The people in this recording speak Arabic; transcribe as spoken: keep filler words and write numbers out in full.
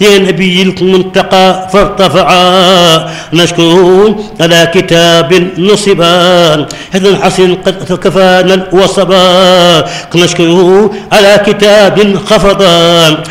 يا نبي المنتقى فارتفعا نشكره على كتاب نصبا هذا الحسن قد كفانا الوصبا نشكره على كتاب خفضا